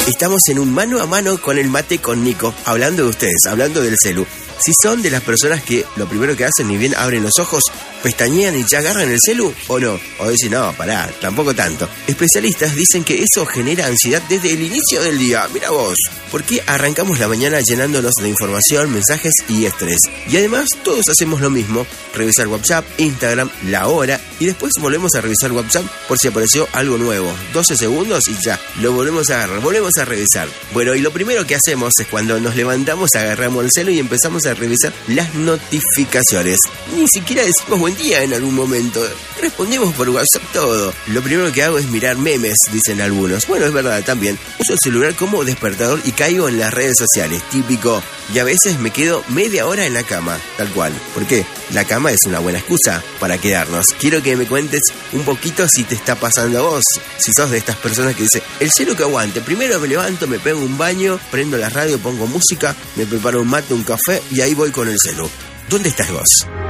Estamos en un mano a mano con el mate con Nico, hablando de ustedes, hablando del celu. Si son de las personas que lo primero que hacen, ni bien abren los ojos, pestañean y ya agarran el celu, ¿o no? O dicen, no, pará, tampoco tanto. Especialistas dicen que eso genera ansiedad desde el inicio del día. Mira vos, ¿por qué arrancamos la mañana llenándonos de información, mensajes y estrés? Y además todos hacemos lo mismo, revisar WhatsApp, Instagram, la hora, y después volvemos a revisar WhatsApp por si apareció algo nuevo. 12 segundos y ya, lo volvemos a agarrar, volvemos a revisar. Bueno, y lo primero que hacemos es cuando nos levantamos, agarramos el celu y empezamos a revisar las notificaciones. Ni siquiera decimos buen día en algún momento. Respondemos por WhatsApp todo. Lo primero que hago es mirar memes, dicen algunos. Bueno, es verdad también. Uso el celular como despertador y caigo en las redes sociales, típico. Y a veces me quedo media hora en la cama, tal cual. ¿Por qué? La cama es una buena excusa para quedarnos. Quiero que me cuentes un poquito si te está pasando a vos. Si sos de estas personas que dicen, el celu que aguante. Primero me levanto, me pego un baño, prendo la radio, pongo música, me preparo un mate, un café y ahí voy con el celu. ¿Dónde estás vos?